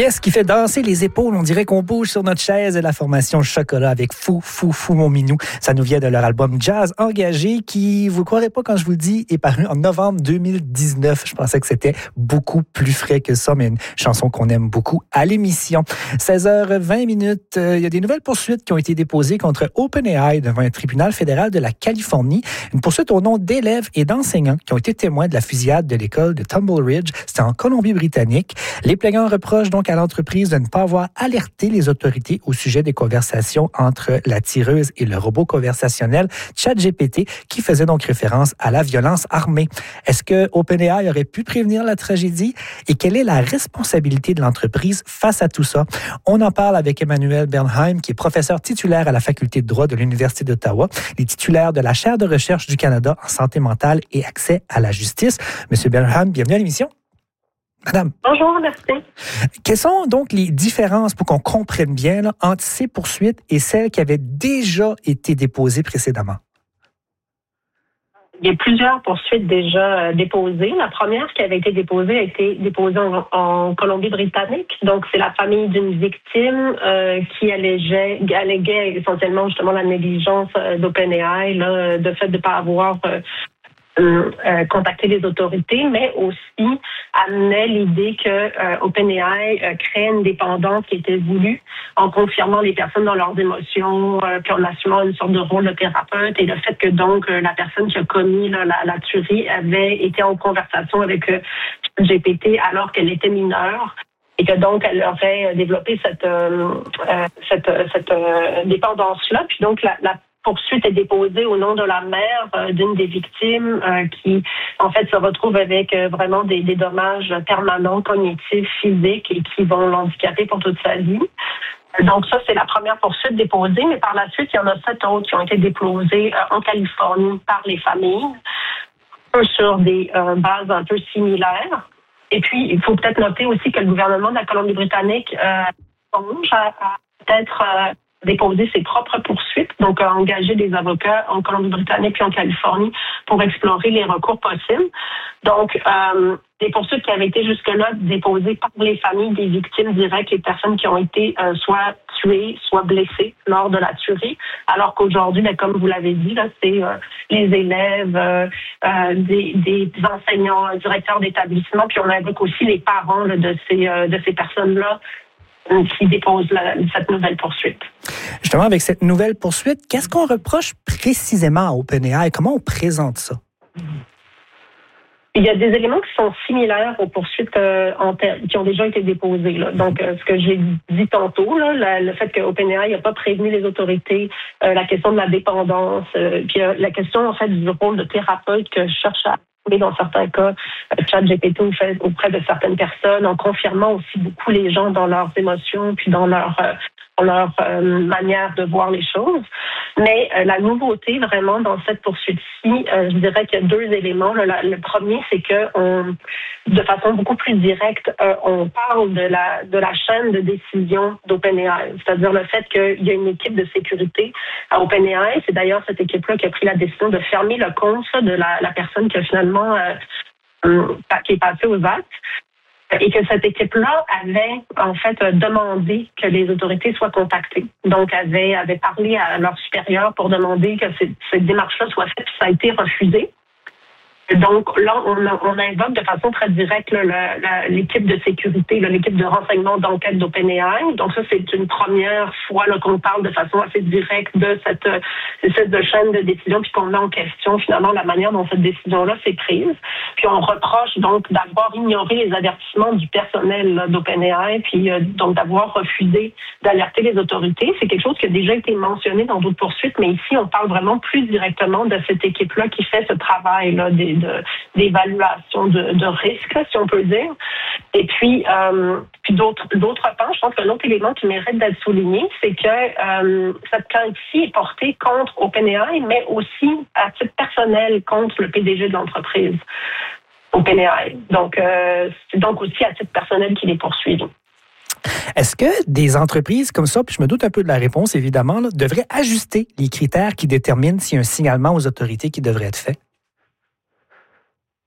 Pièce qui fait danser les épaules. On dirait qu'on bouge sur notre chaise. Et la formation Chocolat avec Fou, mon minou. Ça nous vient de leur album Jazz Engagé qui, vous croirez pas quand je vous le dis, est paru en novembre 2019. Je pensais que c'était beaucoup plus frais que ça, mais une chanson qu'on aime beaucoup à l'émission. 16h20. Il y a des nouvelles poursuites qui ont été déposées contre OpenAI devant un tribunal fédéral de la Californie. Une poursuite au nom d'élèves et d'enseignants qui ont été témoins de la fusillade de l'école de Tumble Ridge. C'était en Colombie-Britannique. Les plaignants reprochent donc à l'entreprise de ne pas avoir alerté les autorités au sujet des conversations entre la tireuse et le robot conversationnel ChatGPT qui faisait donc référence à la violence armée. Est-ce que OpenAI aurait pu prévenir la tragédie et quelle est la responsabilité de l'entreprise face à tout ça? On en parle avec Emmanuel Bernheim qui est professeur titulaire à la faculté de droit de l'Université d'Ottawa, les titulaires de la chaire de recherche du Canada en santé mentale et accès à la justice. Monsieur Bernheim, bienvenue à l'émission. Madame. Bonjour, merci. Quelles sont donc les différences pour qu'on comprenne bien là, entre ces poursuites et celles qui avaient déjà été déposées précédemment? Il y a plusieurs poursuites déjà déposées. La première qui avait été déposée a été déposée en Colombie-Britannique. Donc, c'est la famille d'une victime qui alléguait essentiellement justement la négligence d'OpenAI, de fait de ne pas avoir contacter les autorités, mais aussi amenait l'idée que OpenAI crée une dépendance qui était voulue en confirmant les personnes dans leurs émotions, puis en assumant une sorte de rôle de thérapeute, et le fait que donc la personne qui a commis la tuerie avait été en conversation avec GPT alors qu'elle était mineure. Et que donc, elle aurait développé cette dépendance-là. Puis donc, la poursuite est déposée au nom de la mère d'une des victimes qui, en fait, se retrouve avec vraiment des dommages permanents, cognitifs, physiques et qui vont l'handicaper pour toute sa vie. Donc ça, c'est la première poursuite déposée, mais par la suite, il y en a 7 autres qui ont été déposées en Californie par les familles, sur des bases un peu similaires. Et puis, il faut peut-être noter aussi que le gouvernement de la Colombie-Britannique songe à peut-être déposer ses propres poursuites, donc à engager des avocats en Colombie-Britannique puis en Californie pour explorer les recours possibles. Donc, des poursuites qui avaient été jusque-là déposées par les familles des victimes directes, les personnes qui ont été soit tuées, soit blessées lors de la tuerie, alors qu'aujourd'hui, comme vous l'avez dit, là, c'est les élèves, des enseignants, directeurs d'établissement, puis on invoque aussi les parents là, de ces personnes-là qui déposent cette nouvelle poursuite. Justement, avec cette nouvelle poursuite, qu'est-ce qu'on reproche précisément à OpenAI? Comment on présente ça? Il y a des éléments qui sont similaires aux poursuites qui ont déjà été déposées. Là. Donc, ce que j'ai dit tantôt, là, le fait que OpenAI n'a pas prévenu les autorités, la question de la dépendance, puis la question en fait du rôle de thérapeute que je cherche à mais dans certains cas, ChatGPT auprès de certaines personnes, en confirmant aussi beaucoup les gens dans leurs émotions puis dans leur manière de voir les choses. Mais la nouveauté vraiment dans cette poursuite-ci, je dirais qu'il y a 2 éléments. Le premier, c'est que de façon beaucoup plus directe, on parle de la chaîne de décision d'OpenAI, c'est-à-dire le fait qu'il y a une équipe de sécurité à OpenAI. C'est d'ailleurs cette équipe-là qui a pris la décision de fermer le compte de la personne qui a finalement qui est passée aux actes. Et que cette équipe-là avait, en fait, demandé que les autorités soient contactées. Donc, avait parlé à leur supérieur pour demander que cette démarche-là soit faite, puis ça a été refusé. Donc, là, on invoque de façon très directe l'équipe de sécurité, l'équipe de renseignement d'enquête d'OpenAI. Donc, ça, c'est une première fois qu'on parle de façon assez directe de cette de chaîne de décision, puis qu'on met en question, finalement, la manière dont cette décision-là s'est prise. Puis, on reproche, donc, d'avoir ignoré les avertissements du personnel d'OpenAI, puis donc d'avoir refusé d'alerter les autorités. C'est quelque chose qui a déjà été mentionné dans d'autres poursuites, mais ici, on parle vraiment plus directement de cette équipe-là qui fait ce travail-là d'évaluation de risque, si on peut dire. Et puis d'autre part, je pense qu'un autre élément qui mérite d'être souligné, c'est que cette plainte-ci est portée contre OpenAI, mais aussi à titre personnel contre le PDG de l'entreprise OpenAI. Donc, c'est donc aussi à titre personnel qu'il est poursuivi. Est-ce que des entreprises comme ça, puis je me doute un peu de la réponse évidemment, devraient ajuster les critères qui déterminent s'il y a un signalement aux autorités qui devrait être fait?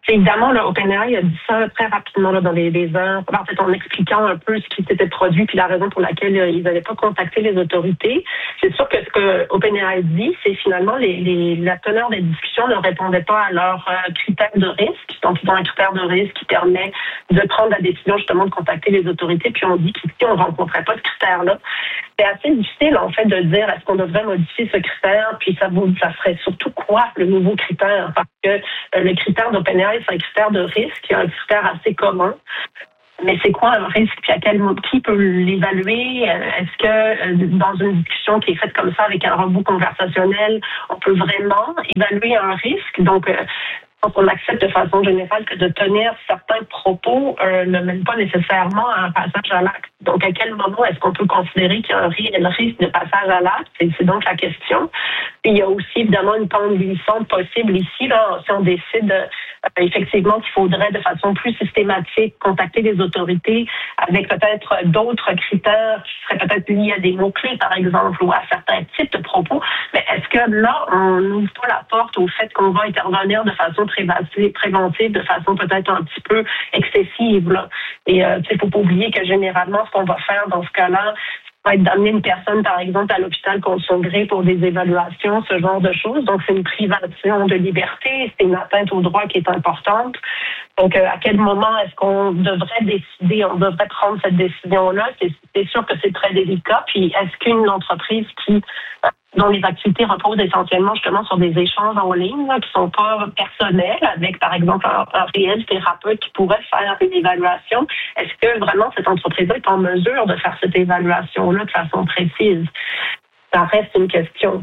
Évidemment, là, OpenAI a dit ça très rapidement là, dans les heures, en fait, en expliquant un peu ce qui s'était produit puis la raison pour laquelle ils n'avaient pas contacté les autorités. C'est sûr que ce que OpenAI dit, c'est finalement la teneur des discussions ne répondait pas à leurs critères de risque. Donc, ils ont un critère de risque qui permet de prendre la décision justement de contacter les autorités. Puis on dit qu'ici, on ne rencontrait pas ce critère-là. C'est assez difficile, en fait, de dire est-ce qu'on devrait modifier ce critère, puis ça serait surtout quoi le nouveau critère? Parce que le critère d'OpenAI, c'est un critère de risque, qui est un critère assez commun. Mais c'est quoi un risque? Puis qui peut l'évaluer? Est-ce que dans une discussion qui est faite comme ça avec un robot conversationnel, on peut vraiment évaluer un risque? Donc, on accepte de façon générale que de tenir certains propos ne mène pas nécessairement à un passage à l'acte. Donc, à quel moment est-ce qu'on peut considérer qu'il y a un réel risque de passage à l'acte? C'est donc la question. Puis, il y a aussi évidemment une pente glissante possible ici, là, si on décide effectivement qu'il faudrait de façon plus systématique contacter les autorités avec peut-être d'autres critères qui seraient peut-être liés à des mots-clés, par exemple, ou à certains types de propos. Mais est-ce que là, on n'ouvre pas la porte au fait qu'on va intervenir de façon préventive, de façon peut-être un petit peu excessive, là? Et il faut pas oublier que généralement, ce qu'on va faire dans ce cas-là, ça va être d'amener une personne, par exemple, à l'hôpital contre son gré pour des évaluations, ce genre de choses. Donc, c'est une privation de liberté, c'est une atteinte au droit qui est importante. Donc, à quel moment est-ce qu'on devrait décider, on devrait prendre cette décision-là? C'est sûr que c'est très délicat. Puis, est-ce qu'une entreprise dont les activités reposent essentiellement justement sur des échanges en ligne là, qui sont pas personnels, avec par exemple un réel thérapeute qui pourrait faire une évaluation, est-ce que vraiment cette entreprise-là est en mesure de faire cette évaluation-là de façon précise? Ça reste une question.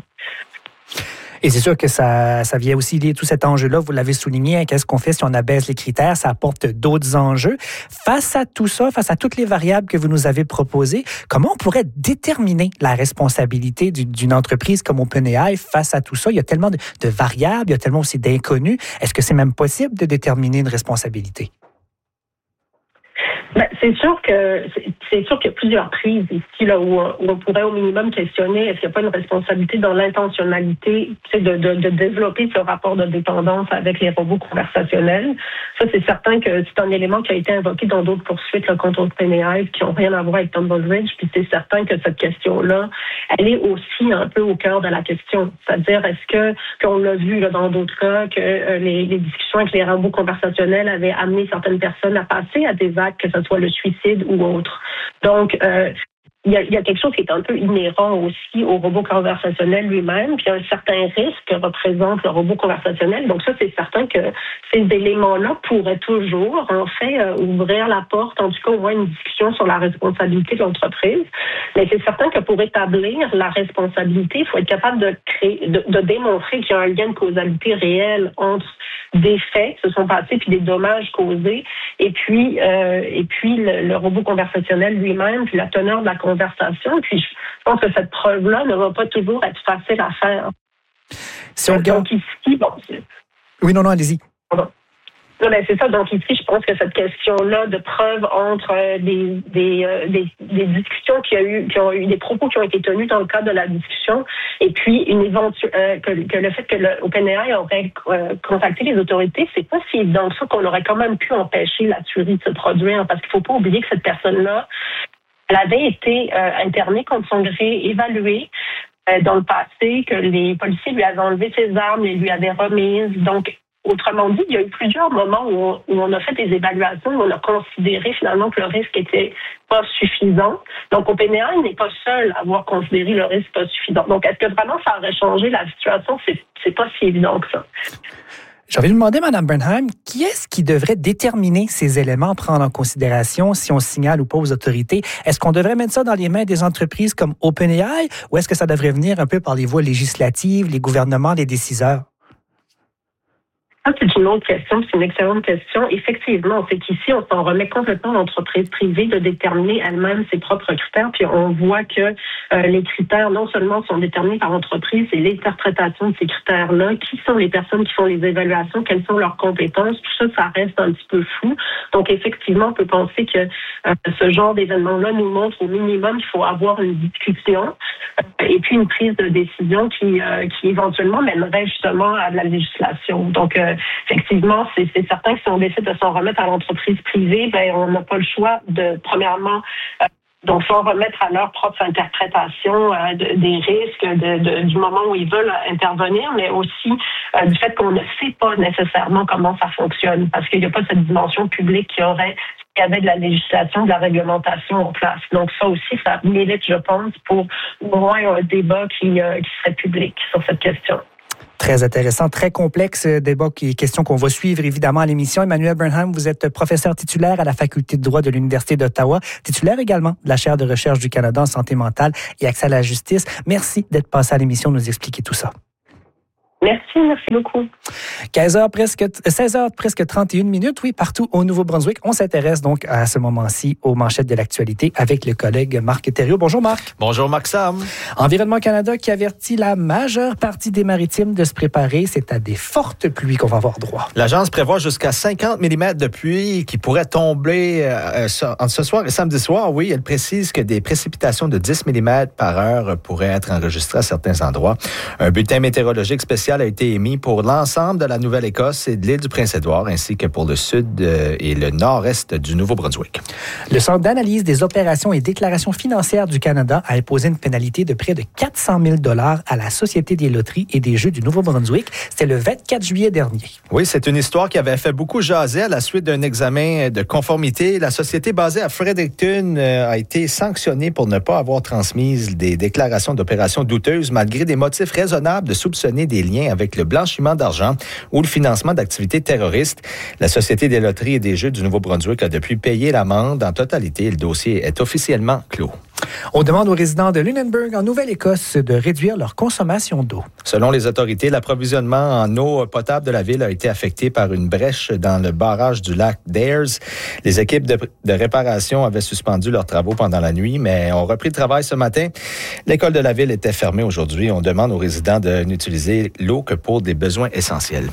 Et c'est sûr que ça vient aussi lier tout cet enjeu-là, vous l'avez souligné, qu'est-ce qu'on fait si on abaisse les critères, ça apporte d'autres enjeux. Face à tout ça, face à toutes les variables que vous nous avez proposées, comment on pourrait déterminer la responsabilité d'une entreprise comme OpenAI face à tout ça? Il y a tellement de variables, il y a tellement aussi d'inconnus. Est-ce que c'est même possible de déterminer une responsabilité? Ben, c'est sûr qu'il y a plusieurs prises ici là où on pourrait au minimum questionner est-ce qu'il n'y a pas une responsabilité dans l'intentionnalité de développer ce rapport de dépendance avec les robots conversationnels. Ça, c'est certain que c'est un élément qui a été invoqué dans d'autres poursuites là, contre OpenAI qui n'ont rien à voir avec Tumbleridge. Puis c'est certain que cette question-là, elle est aussi un peu au cœur de la question. C'est-à-dire est-ce que, puis on l'a vu là, dans d'autres cas, que les discussions avec les robots conversationnels avaient amené certaines personnes à passer à des actes, que ce soit le suicide ou autre. Donc, il y a quelque chose qui est un peu inhérent aussi au robot conversationnel lui-même, puis un certain risque que représente le robot conversationnel. Donc ça, c'est certain que ces éléments-là pourraient toujours, en fait, ouvrir la porte, en tout cas au moins une discussion sur la responsabilité de l'entreprise. Mais c'est certain que pour établir la responsabilité, il faut être capable de démontrer qu'il y a un lien de causalité réel entre des faits qui se sont passés puis des dommages causés et puis le robot conversationnel lui-même puis la teneur de la conversation. Puis je pense que cette preuve-là ne va pas toujours être facile à faire. Si on regarde... Donc ici, Oui, non, allez-y. Pardon. Non, mais c'est ça. Donc ici, je pense que cette question-là de preuve entre des discussions qui ont eu des propos qui ont été tenus dans le cadre de la discussion, et puis que le fait que OpenAI aurait contacté les autorités, c'est pas si évident que ça qu'on aurait quand même pu empêcher la tuerie de se produire, parce qu'il faut pas oublier que cette personne-là, elle avait été internée contre son gré, évaluée dans le passé, que les policiers lui avaient enlevé ses armes et lui avaient remises. Donc autrement dit, il y a eu plusieurs moments où on a fait des évaluations, où on a considéré finalement que le risque était pas suffisant. Donc, OpenAI n'est pas seul à avoir considéré le risque pas suffisant. Donc, est-ce que vraiment ça aurait changé la situation? C'est pas si évident que ça. J'ai envie de demander, Mme Bernheim, qui est-ce qui devrait déterminer ces éléments, prendre en considération si on signale ou pas aux autorités? Est-ce qu'on devrait mettre ça dans les mains des entreprises comme OpenAI ou est-ce que ça devrait venir un peu par les voies législatives, les gouvernements, les décideurs? Ça, c'est une autre question, c'est une excellente question. Effectivement, c'est qu'ici, on s'en remet complètement à l'entreprise privée de déterminer elle-même ses propres critères, puis on voit que les critères, non seulement sont déterminés par l'entreprise, c'est l'interprétation de ces critères-là, qui sont les personnes qui font les évaluations, quelles sont leurs compétences, tout ça, ça reste un petit peu flou. Donc, effectivement, on peut penser que ce genre d'événement-là nous montre au minimum qu'il faut avoir une discussion et puis une prise de décision qui éventuellement mènerait justement à de la législation. Donc, effectivement, c'est certain que si on décide de s'en remettre à l'entreprise privée, on n'a pas le choix de, premièrement, donc s'en remettre à leur propre interprétation des risques du moment où ils veulent intervenir, mais aussi du fait qu'on ne sait pas nécessairement comment ça fonctionne, parce qu'il n'y a pas cette dimension publique qui aurait il y avait de la législation, de la réglementation en place. Donc ça aussi, ça mérite, je pense, pour au moins un débat qui serait public sur cette question. Très intéressant, très complexe débat, question qu'on va suivre évidemment à l'émission. Emmanuelle Burnham, vous êtes professeur titulaire à la Faculté de droit de l'Université d'Ottawa, titulaire également de la chaire de recherche du Canada en santé mentale et accès à la justice. Merci d'être passé à l'émission nous expliquer tout ça. Merci beaucoup. 16h presque 31 minutes, oui, partout au Nouveau-Brunswick. On s'intéresse donc à ce moment-ci aux manchettes de l'actualité avec le collègue Marc Thériault. Bonjour Marc. Bonjour Maxime. Environnement Canada qui avertit la majeure partie des maritimes de se préparer. C'est à des fortes pluies qu'on va avoir droit. L'agence prévoit jusqu'à 50 mm de pluie qui pourraient tomber entre ce soir et samedi soir. Oui, elle précise que des précipitations de 10 mm par heure pourraient être enregistrées à certains endroits. Un bulletin météorologique spécial a été émis pour l'ensemble de la Nouvelle-Écosse et de l'île du Prince-Édouard, ainsi que pour le sud et le nord-est du Nouveau-Brunswick. Le Centre d'analyse des opérations et déclarations financières du Canada a imposé une pénalité de près de 400 000 $ à la Société des loteries et des jeux du Nouveau-Brunswick. C'était le 24 juillet dernier. Oui, c'est une histoire qui avait fait beaucoup jaser à la suite d'un examen de conformité. La société basée à Fredericton a été sanctionnée pour ne pas avoir transmis des déclarations d'opérations douteuses malgré des motifs raisonnables de soupçonner des liens avec le blanchiment d'argent ou le financement d'activités terroristes. La Société des loteries et des jeux du Nouveau-Brunswick a depuis payé l'amende en totalité. Le dossier est officiellement clos. On demande aux résidents de Lunenburg, en Nouvelle-Écosse, de réduire leur consommation d'eau. Selon les autorités, l'approvisionnement en eau potable de la ville a été affecté par une brèche dans le barrage du lac Dares. Les équipes de réparation avaient suspendu leurs travaux pendant la nuit, mais ont repris le travail ce matin. L'école de la ville était fermée aujourd'hui. On demande aux résidents de n'utiliser l'eau que pour des besoins essentiels.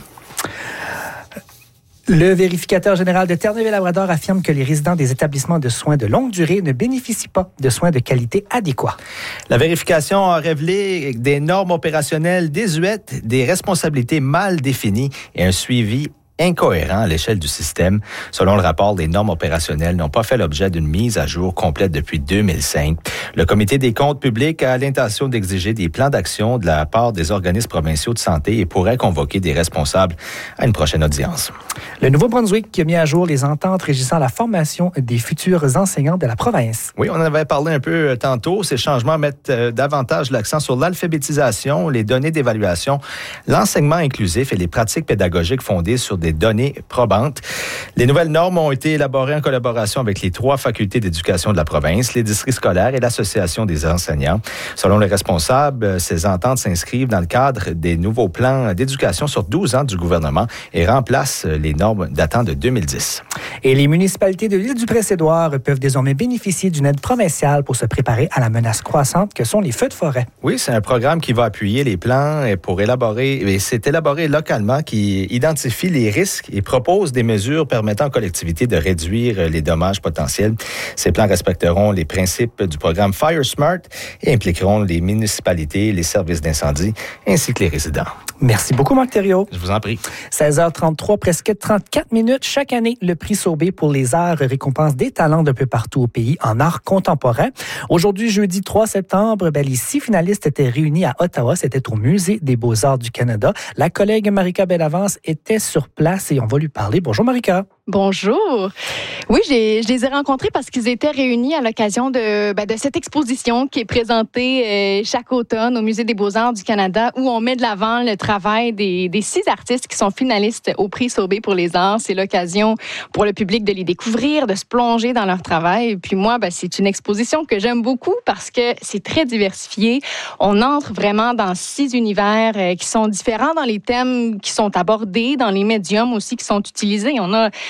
Le vérificateur général de Terre-Neuve-Labrador affirme que les résidents des établissements de soins de longue durée ne bénéficient pas de soins de qualité adéquats. La vérification a révélé des normes opérationnelles désuètes, des responsabilités mal définies et un suivi incohérent à l'échelle du système. Selon le rapport, les normes opérationnelles n'ont pas fait l'objet d'une mise à jour complète depuis 2005. Le Comité des comptes publics a l'intention d'exiger des plans d'action de la part des organismes provinciaux de santé et pourrait convoquer des responsables à une prochaine audience. Le Nouveau-Brunswick qui a mis à jour les ententes régissant la formation des futurs enseignants de la province. Oui, on en avait parlé un peu tantôt. Ces changements mettent davantage l'accent sur l'alphabétisation, les données d'évaluation, l'enseignement inclusif et les pratiques pédagogiques fondées sur des données probantes. Les nouvelles normes ont été élaborées en collaboration avec les 3 facultés d'éducation de la province, les districts scolaires et l'Association des enseignants. Selon les responsables, ces ententes s'inscrivent dans le cadre des nouveaux plans d'éducation sur 12 ans du gouvernement et remplacent les normes datant de 2010. Et les municipalités de l'île du Prince-Édouard peuvent désormais bénéficier d'une aide provinciale pour se préparer à la menace croissante que sont les feux de forêt. Oui, c'est un programme qui va appuyer les plans pour élaborer, et c'est élaboré localement, qui identifie les risques et propose des mesures permettant aux collectivités de réduire les dommages potentiels. Ces plans respecteront les principes du programme Fire Smart et impliqueront les municipalités, les services d'incendie ainsi que les résidents. Merci beaucoup, Marc Thériault. Je vous en prie. 16h33, presque 34 minutes. Chaque année, le prix Sauvé pour les arts récompense des talents d'un peu partout au pays en art contemporain. Aujourd'hui, jeudi 3 septembre, les 6 finalistes étaient réunis à Ottawa. C'était au Musée des beaux-arts du Canada. La collègue Marika Bellavance était sur place et on va lui parler. Bonjour, Marika. Bonjour. Oui, je les ai rencontrés parce qu'ils étaient réunis à l'occasion de cette exposition qui est présentée chaque automne au Musée des beaux-arts du Canada où on met de l'avant le travail des 6 artistes qui sont finalistes au prix Sauvé pour les arts. C'est l'occasion pour le public de les découvrir, de se plonger dans leur travail. Et puis moi, c'est une exposition que j'aime beaucoup parce que c'est très diversifié. On entre vraiment dans 6 univers qui sont différents dans les thèmes qui sont abordés, dans les médiums aussi qui sont utilisés. On a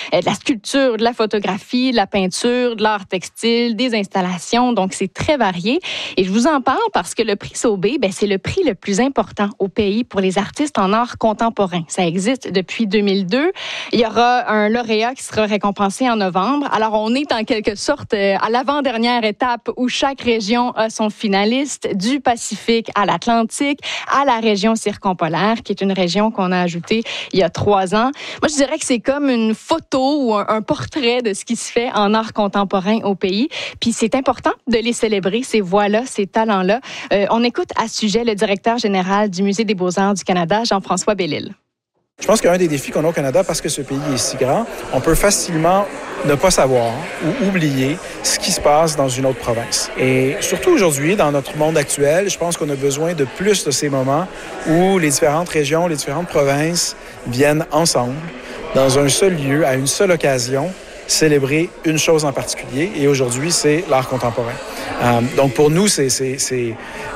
de la sculpture, de la photographie, de la peinture, de l'art textile, des installations. Donc, c'est très varié. Et je vous en parle parce que le prix Sauvé, c'est le prix le plus important au pays pour les artistes en art contemporain. Ça existe depuis 2002. Il y aura un lauréat qui sera récompensé en novembre. Alors, on est en quelque sorte à l'avant-dernière étape où chaque région a son finaliste, du Pacifique à l'Atlantique, à la région circumpolaire, qui est une région qu'on a ajoutée il y a 3 ans. Moi, je dirais que c'est comme une photo ou un portrait de ce qui se fait en art contemporain au pays. Puis c'est important de les célébrer, ces voix-là, ces talents-là. On écoute à ce sujet le directeur général du Musée des beaux-arts du Canada, Jean-François Bellil. Je pense qu'un des défis qu'on a au Canada, parce que ce pays est si grand, on peut facilement ne pas savoir ou oublier ce qui se passe dans une autre province. Et surtout aujourd'hui, dans notre monde actuel, je pense qu'on a besoin de plus de ces moments où les différentes régions, les différentes provinces viennent ensemble, dans un seul lieu, à une seule occasion, célébrer une chose en particulier. Et aujourd'hui, c'est l'art contemporain. Donc pour nous, c'est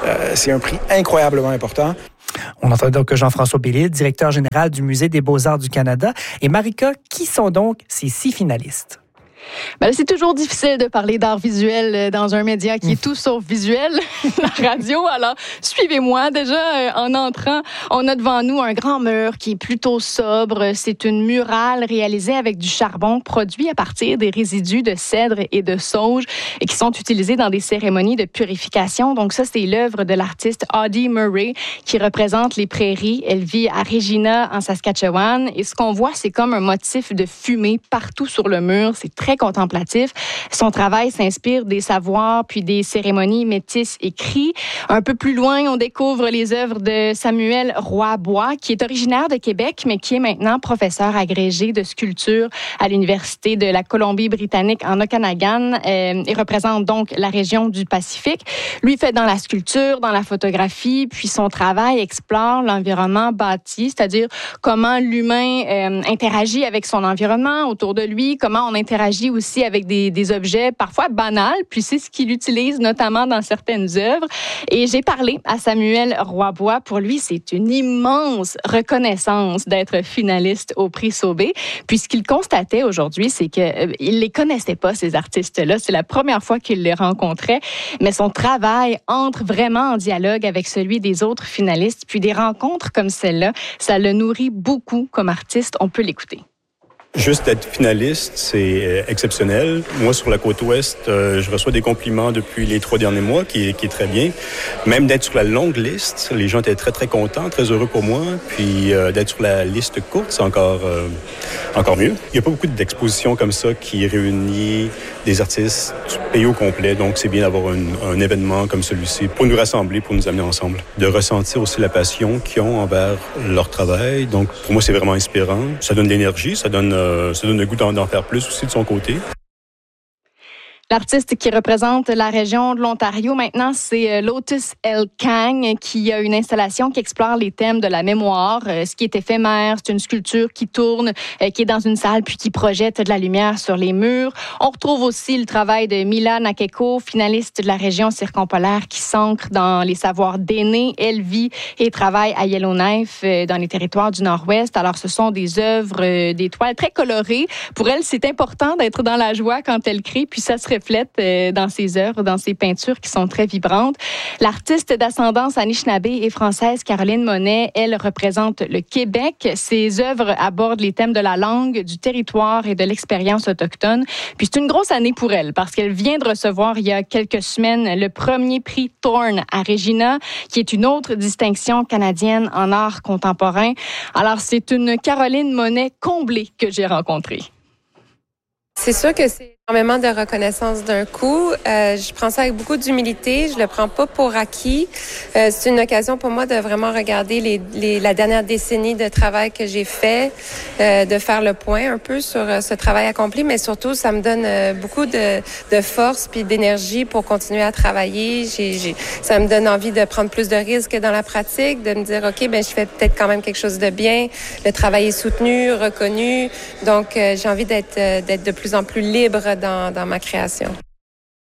un prix incroyablement important. On entend donc Jean-François Bellil, directeur général du Musée des beaux-arts du Canada. Et Marika, qui sont donc ces 6 finalistes? C'est toujours difficile de parler d'art visuel dans un média qui est tout sauf visuel, la radio. Alors, suivez-moi. Déjà, en entrant, on a devant nous un grand mur qui est plutôt sobre. C'est une murale réalisée avec du charbon produit à partir des résidus de cèdre et de sauge et qui sont utilisés dans des cérémonies de purification. Donc ça, c'est l'œuvre de l'artiste Audie Murray qui représente les prairies. Elle vit à Regina, en Saskatchewan. Et ce qu'on voit, c'est comme un motif de fumée partout sur le mur. C'est très contemplatif. Son travail s'inspire des savoirs puis des cérémonies métisses et cris. Un peu plus loin, on découvre les œuvres de Samuel Roy-Bois, qui est originaire de Québec, mais qui est maintenant professeur agrégé de sculpture à l'Université de la Colombie-Britannique en Okanagan et représente donc la région du Pacifique. Lui fait dans la sculpture, dans la photographie, puis son travail explore l'environnement bâti, c'est-à-dire comment l'humain interagit avec son environnement autour de lui, comment on interagit aussi avec des objets parfois banals, puis c'est ce qu'il utilise notamment dans certaines œuvres. Et j'ai parlé à Samuel Roy-Bois. Pour lui, c'est une immense reconnaissance d'être finaliste au prix Sauvé. Puis ce qu'il constatait aujourd'hui, c'est qu'il les connaissait pas, ces artistes-là. C'est la première fois qu'il les rencontrait, mais son travail entre vraiment en dialogue avec celui des autres finalistes. Puis des rencontres comme celle-là, ça le nourrit beaucoup comme artiste. On peut l'écouter. Juste d'être finaliste, c'est exceptionnel. Moi, sur la côte ouest, je reçois des compliments depuis les 3 derniers mois, qui est très bien. Même d'être sur la longue liste, les gens étaient très, très contents, très heureux pour moi. Puis d'être sur la liste courte, c'est encore mieux. Il n'y a pas beaucoup d'expositions comme ça qui réunit des artistes du pays au complet. Donc, c'est bien d'avoir un événement comme celui-ci pour nous rassembler, pour nous amener ensemble. De ressentir aussi la passion qu'ils ont envers leur travail. Donc, pour moi, c'est vraiment inspirant. Ça donne de l'énergie, ça donne le goût d'en faire plus aussi de son côté. L'artiste qui représente la région de l'Ontario maintenant, c'est Lotus L. Kang, qui a une installation qui explore les thèmes de la mémoire, ce qui est éphémère. C'est une sculpture qui tourne, qui est dans une salle, puis qui projette de la lumière sur les murs. On retrouve aussi le travail de Mila Nakeko, finaliste de la région circumpolaire, qui s'ancre dans les savoirs d'aînés. Elle vit et travaille à Yellowknife, dans les territoires du Nord-Ouest. Alors, ce sont des œuvres, des toiles très colorées. Pour elle, c'est important d'être dans la joie quand elle crée, puis ça se reflète dans ses œuvres, dans ses peintures qui sont très vibrantes. L'artiste d'ascendance Anishinaabe et française Caroline Monet, elle représente le Québec. Ses œuvres abordent les thèmes de la langue, du territoire et de l'expérience autochtone. Puis c'est une grosse année pour elle parce qu'elle vient de recevoir il y a quelques semaines le premier prix Thorne à Regina, qui est une autre distinction canadienne en art contemporain. Alors c'est une Caroline Monet comblée que j'ai rencontrée. C'est sûr que c'est énormément de reconnaissance d'un coup. Je prends ça avec beaucoup d'humilité. Je le prends pas pour acquis. C'est une occasion pour moi de vraiment regarder la dernière décennie de travail que j'ai fait, de faire le point un peu sur ce travail accompli, mais surtout, ça me donne beaucoup de force puis d'énergie pour continuer à travailler. Ça me donne envie de prendre plus de risques dans la pratique, de me dire, OK, je fais peut-être quand même quelque chose de bien. Le travail est soutenu, reconnu. Donc, j'ai envie d'être de plus en plus libre dans ma création.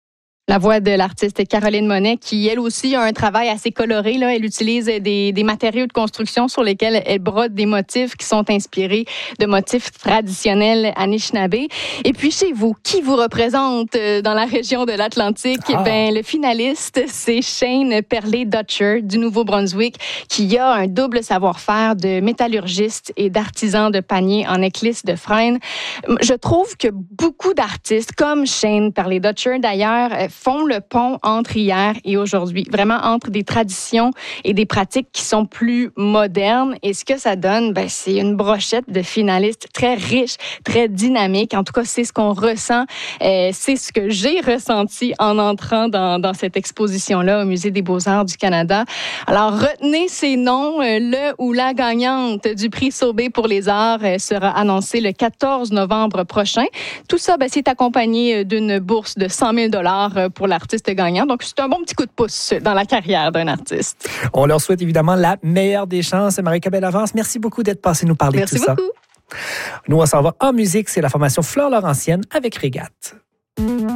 La voix de l'artiste Caroline Monet, qui elle aussi a un travail assez coloré. Là. Elle utilise des matériaux de construction sur lesquels elle brode des motifs qui sont inspirés de motifs traditionnels Anishinaabe. Et puis chez vous, qui vous représente dans la région de l'Atlantique? Ben, le finaliste, c'est Shane Perley-Dutcher du Nouveau-Brunswick, qui a un double savoir-faire de métallurgiste et d'artisan de panier en éclisse de frêne. Je trouve que beaucoup d'artistes, comme Shane Perley-Dutcher d'ailleurs, font le pont entre hier et aujourd'hui, vraiment entre des traditions et des pratiques qui sont plus modernes. Et ce que ça donne, ben, c'est une brochette de finalistes très riche, très dynamique. En tout cas, c'est ce qu'on ressent. C'est ce que j'ai ressenti en entrant dans cette exposition-là au Musée des Beaux-Arts du Canada. Alors, retenez ces noms. Le ou la gagnante du prix Sauvé pour les arts sera annoncée le 14 novembre prochain. Tout ça, ben, c'est accompagné d'une bourse de 100 000 $ pour l'artiste gagnant. Donc, c'est un bon petit coup de pouce dans la carrière d'un artiste. On leur souhaite évidemment la meilleure des chances. Marie-Ève Bellavance, merci beaucoup d'être passée nous parler de tout ça. Merci beaucoup. Nous, on s'en va en musique. C'est la formation Flore Laurentienne avec Régate.